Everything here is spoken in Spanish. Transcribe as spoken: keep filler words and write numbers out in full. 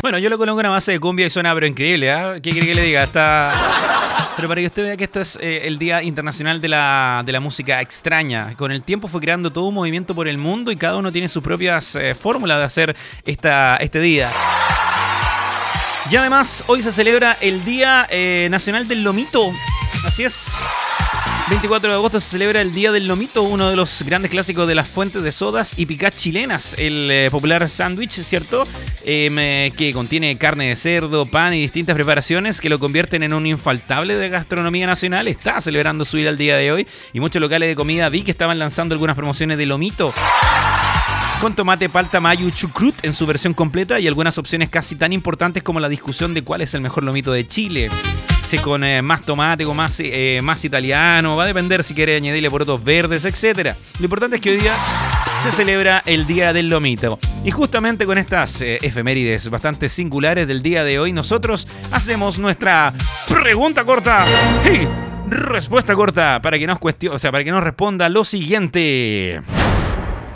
Bueno, yo lo coloco en una base de cumbia y suena pero increíble, ¿eh? ¿Qué quiere que le diga? Está... Pero para que usted vea que esto es eh, el Día Internacional de la, de la Música Extraña. Con el tiempo fue creando todo un movimiento por el mundo y cada uno tiene sus propias eh, fórmulas de hacer esta, este día. Y además, hoy se celebra el Día eh, Nacional del Lomito. Así es. veinticuatro de agosto se celebra el Día del Lomito, uno de los grandes clásicos de las fuentes de sodas y picás chilenas. El eh, popular sándwich, ¿cierto? Eh, que contiene carne de cerdo, pan y distintas preparaciones que lo convierten en un infaltable de gastronomía nacional. Está celebrando su día al día de hoy y muchos locales de comida vi que estaban lanzando algunas promociones de lomito. Con tomate, palta, mayo y chucrut en su versión completa y algunas opciones casi tan importantes como la discusión de cuál es el mejor lomito de Chile. Si con eh, más tomate, con más, eh, más italiano, va a depender si quiere añadirle porotos verdes, etcétera. Lo importante es que hoy día se celebra el Día del Lomito. Y justamente con estas eh, efemérides bastante singulares del día de hoy, nosotros hacemos nuestra pregunta corta y respuesta corta para que nos cuestione, o sea, para que nos responda lo siguiente.